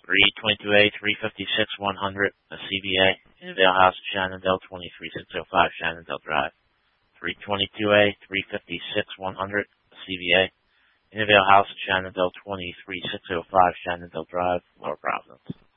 322A, 356-100, a CBA, Innavale House, Shenandoah, 23605 Shenandoah Drive. 322A, 356-100, a CBA, Innavale House, Shenandoah, 23605 Shenandoah Drive, Lower Providence.